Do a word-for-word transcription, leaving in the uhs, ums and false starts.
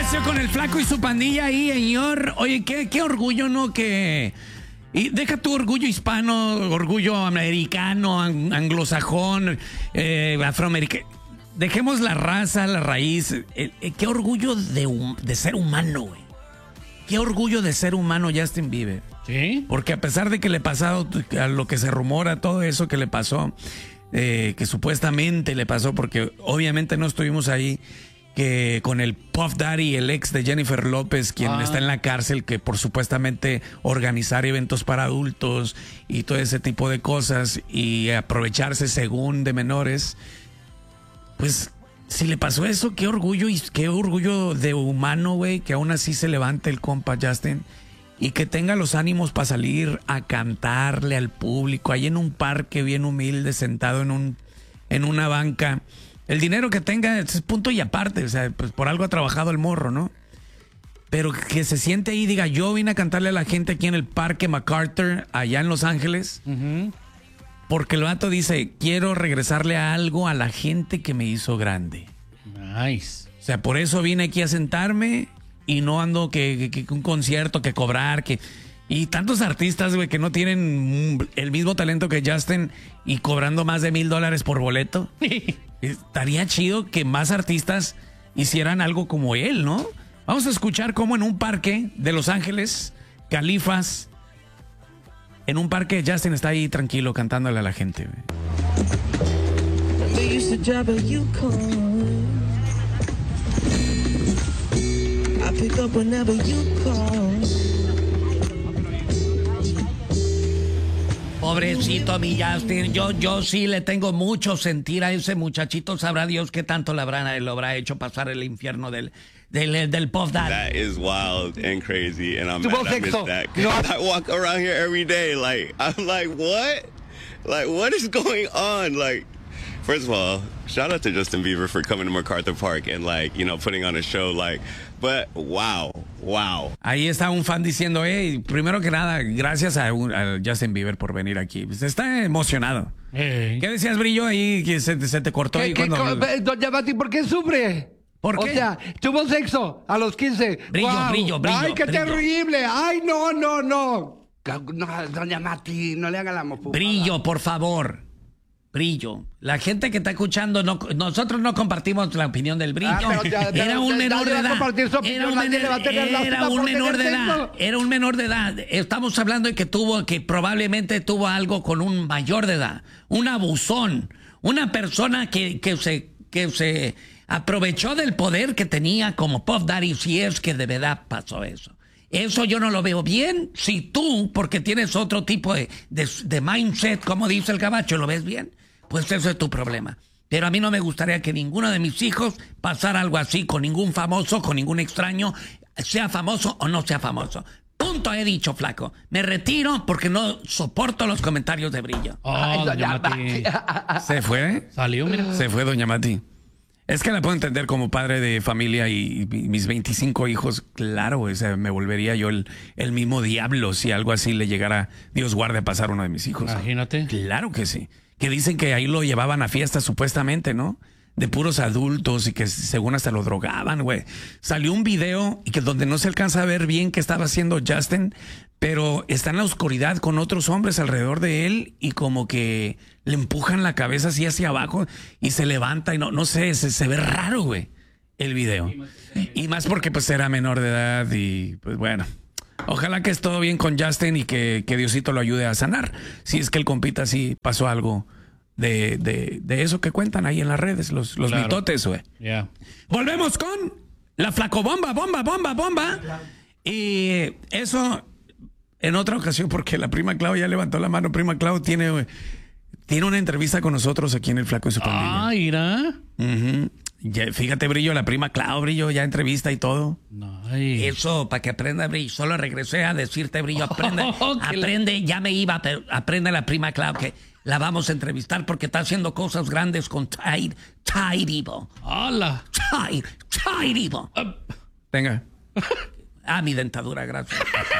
Regreso con el Flaco y su pandilla ahí, señor. Oye, qué, qué orgullo, ¿no? Que... Y deja tu orgullo hispano, orgullo americano, ang- anglosajón, eh, afroamericano. Dejemos la raza, la raíz. Eh, eh, qué orgullo de, hum- de ser humano, güey. Qué orgullo de ser humano Justin Bieber. ¿Sí? Porque a pesar de que le pasado, a lo que se rumora, todo eso que le pasó, eh, que supuestamente le pasó, porque obviamente no estuvimos ahí, que con el Puff Daddy, el ex de Jennifer López, quien Ah. está en la cárcel, que por supuestamente organizar eventos para adultos y todo ese tipo de cosas y aprovecharse según de menores, pues si le pasó eso, qué orgullo y qué orgullo de humano, güey, que aún así se levante el compa Justin y que tenga los ánimos para salir a cantarle al público ahí en un parque bien humilde, sentado en un en una banca. El dinero que tenga es punto y aparte, o sea, pues por algo ha trabajado el morro, ¿no? Pero que se siente ahí y diga, yo vine a cantarle a la gente aquí en el Parque MacArthur, allá en Los Ángeles, Uh-huh. porque el vato dice, quiero regresarle a algo a la gente que me hizo grande. Nice. O sea, por eso vine aquí a sentarme y no ando que, que, que un concierto, que cobrar, que... Y tantos artistas, güey, que no tienen el mismo talento que Justin y cobrando más de mil dólares por boleto. Estaría chido que más artistas hicieran algo como él, ¿no? Vamos a escuchar cómo en un parque de Los Ángeles, Califas, en un parque Justin está ahí tranquilo cantándole a la gente, güey. We used to drive a Yukon. I pick up whenever you call. Pobrecito mi Justin, yo, yo sí le tengo mucho sentir a ese muchachito, sabrá Dios qué tanto le habrá, lo habrá hecho pasar el infierno del, del, del Puff Daddy. That is wild and crazy, and I'm Tu mad voz I missed sexo. that. No. I walk around here every day, like I'm like, what? Like, what is going on? Like, first of all, shout out to Justin Bieber for coming to MacArthur Park and like, you know, putting on a show. Like, but wow, wow. Ahí está un fan diciendo, hey, primero que nada, gracias a, un- a Justin Bieber por venir aquí. Pues está emocionado. Hey. ¿Qué decías, Brillo, ahí que se, se te cortó ahí ¿Qué, qué, cuando... co- eh, doña Mati, ¿por qué sufre? ¿Por O qué? sea, tuvo sexo a los quince. Brillo, ¡Guau! brillo, brillo, ¡Ay, qué brillo. terrible! ¡Ay, no, no, no! No, doña Mati, no le haga la mofufada. Brillo, por favor. Brillo. La gente que está escuchando, no, nosotros no compartimos la opinión del Brillo. Ah, pero ya- Era pero un ya- menor ya de va a edad. compartir su opinión, Era un, nadie menor- le va a tener lástima era un por menor de tener edad. sexo. Era un menor de edad. Estamos hablando de que tuvo, que probablemente tuvo algo con un mayor de edad. Un abusón. Una persona que, que se, que se aprovechó del poder que tenía como Puff Daddy, si es que de verdad pasó eso. Eso yo no lo veo bien. Si tú, porque tienes otro tipo de, de, de mindset, como dice el gabacho, lo ves bien, pues eso es tu problema. Pero a mí no me gustaría que ninguno de mis hijos pasara algo así con ningún famoso, con ningún extraño, sea famoso o no sea famoso. Punto, he dicho, Flaco. Me retiro porque no soporto los comentarios de Brillo. Oh, Ay, doña doña Mati. Mati. ¿Se fue? Salió, mira. Se fue, doña Mati. Es que la puedo entender como padre de familia y, y mis veinticinco hijos. Claro, o sea, me volvería yo el, el mismo diablo si algo así le llegara, Dios guarde, a pasar a uno de mis hijos. Imagínate. Claro que sí. Que dicen que ahí lo llevaban a fiestas supuestamente, ¿no? De puros adultos y que según hasta lo drogaban, güey. Salió un video y que donde no se alcanza a ver bien qué estaba haciendo Justin, pero está en la oscuridad con otros hombres alrededor de él y como que le empujan la cabeza así hacia abajo y se levanta y no, no sé, se, se ve raro, güey, el video. Y más porque pues era menor de edad y pues bueno. Ojalá que es todo bien con Justin y que, que Diosito lo ayude a sanar. Si es que el compita sí pasó algo de, de, de eso que cuentan ahí en las redes, los, los Claro. mitotes, güey. Ya. Volvemos con la flacobomba, bomba, bomba, bomba. Y eso en otra ocasión, porque la prima Clau ya levantó la mano. Prima Clau tiene, tiene una entrevista con nosotros aquí en el Flaco y su pandilla. Ah, mira. Ujú. Ya, fíjate, Brillo, la prima Clau, Brillo, ya entrevista y todo. Nice. Eso, para que aprenda, Brillo. Solo regresé a decirte, Brillo, aprende, Oh, que la- aprende, ya me iba, pero aprende la prima Clau que la vamos a entrevistar porque está haciendo cosas grandes con Tide, Tide Evil. ¡Hala! Tide, Tide Evil. Venga. Ah, mi dentadura, gracias.